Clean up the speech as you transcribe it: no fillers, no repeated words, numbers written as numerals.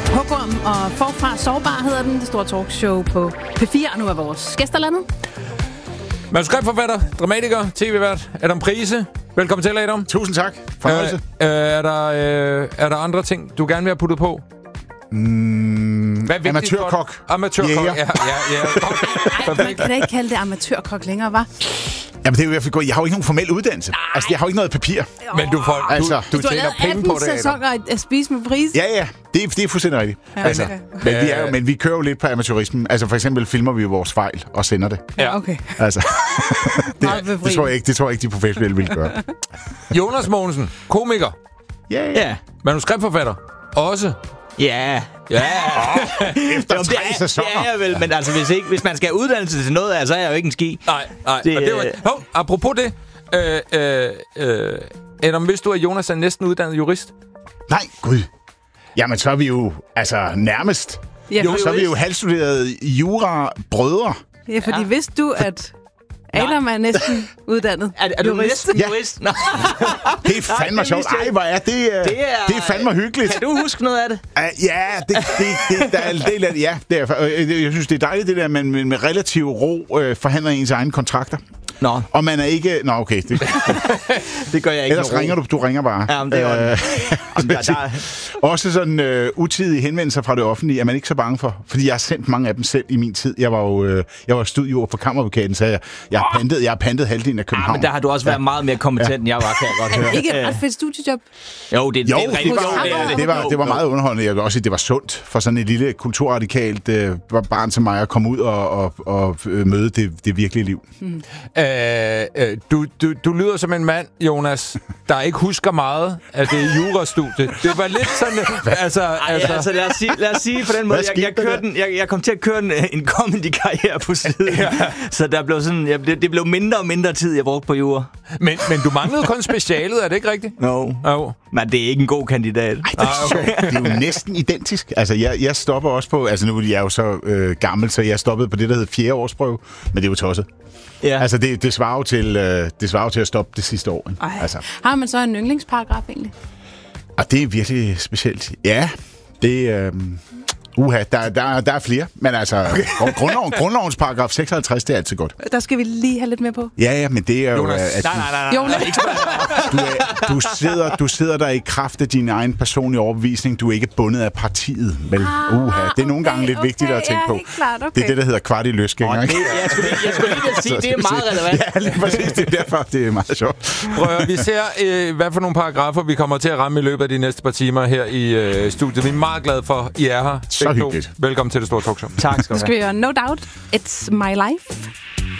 Hugorm og Forfra Sårbar hedder den. Det store talkshow på P4. Og nu er vores gæster landet. Manuskriptforfatter, dramatiker, tv-vært Adam Price. Velkommen til, Adam. Tusind tak. Fornøjelse. Er der andre ting, du gerne vil have puttet på? Amatørkok. Amatørkok, ja. Man kan da ikke kalde det amatørkok længere, hva'? Jamen, det er jo i hvert fald. Jeg har jo ikke nogen formel uddannelse. Altså, jeg har jo ikke noget papir. Men du tjener penge på det, Adam. sæsoner at spise med Price. Ja. Det er fuldstændig rigtigt. Ja, okay. Men vi kører jo lidt på amatørismen. Altså, for eksempel filmer vi jo vores fejl og sender det. Ja, okay. Altså, det tror jeg ikke, de professionelle vil gøre. Jonas Mogensen, komiker. Ja. Manuskriptforfatter. Også. Ja. Efter 3 sæsoner. Ja, vel, men altså, hvis man skal have uddannelse til noget, så er jeg jo ikke en ski. Nej. Apropos det. Adam, vidste du, at Jonas er næsten uddannet jurist? Nej, gud. Jamen, så er vi jo nærmest. Ja, Så er vi jo halvstuderede jura-brødre. Ja, fordi vidste du, at Adam er næsten uddannet Er du næsten jurist? Ja. Det er fandme sjovt. Ej, hvor er det? Det er fandme hyggeligt. Kan du huske noget af det? Ja, der er en del af det. Ja, det er, jeg synes, det er dejligt, det der, man med relativ ro forhandler ens egne kontrakter. Nå. Og man er ikke... Nå, okay. Det gør jeg ikke. Ellers ringer du. Du ringer bare. Ja, men det er også sådan utidige henvendelser fra det offentlige er man ikke så bange for. Fordi jeg har sendt mange af dem selv i min tid. Jeg var studieord for Kammeradvokaten, så jeg har pantet halvdelen af København. Men der har du også været meget mere kompetent, end jeg var, kan jeg godt høre. Er det ikke et ret fedt studiejob? Jo, det er rigtig det var meget underholdende. Jeg vil også sige, det var sundt for sådan et lille kulturradikalt barn som mig at komme ud og møde det virkelige liv. Du lyder som en mand, Jonas, der ikke husker meget af det jurastudie. Det var lidt sådan... Altså, lad os sige på den måde, jeg kom til at køre en comedy-karriere på siden. Ja. Så der blev sådan, det blev mindre og mindre tid, jeg brugte på jura. Men du manglede kun specialet, er det ikke rigtigt? No. Men det er ikke en god kandidat. Ej, det er jo næsten identisk. Altså, jeg stopper også på... Altså, nu er jeg jo så gammel, så jeg stoppede på det, der hedder 4. årsprøve. Men det er jo tosset. Ja. Altså, det svarer jo til at stoppe det sidste år. Altså. Har man så en yndlingsparagraf egentlig? Og det er virkelig specielt. Ja, det... der er flere, men altså grundlovens paragraf 56, det er altid godt. Der skal vi lige have lidt mere på. Ja, men det er jo... Jonas, Du sidder der i kraft af din egen personlige overbevisning. Du er ikke bundet af partiet. Vel, det er nogle gange lidt vigtigt at tænke på. Klart, okay. Det er det, der hedder kvart i løsgænger. Jeg skulle lige sige, det er meget relevant. Ja, lige præcis. Det er derfor, det er meget sjovt. Prøv, vi ser, hvad for nogle paragrafer vi kommer til at ramme i løbet af de næste par timer her i studiet. Vi er meget glade for, I er her. Så hyggeligt. Velkommen til det store talkshow. Tak skal du have. Nu skal vi høre No Doubt, It's My Life.